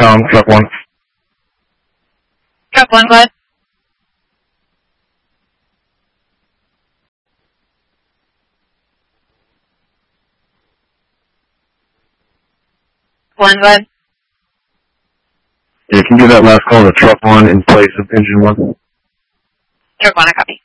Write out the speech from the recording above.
truck 1. Truck 1, go ahead. One, go ahead. Yeah, can you give that last call to truck 1 in place of engine 1? Truck 1, I copy.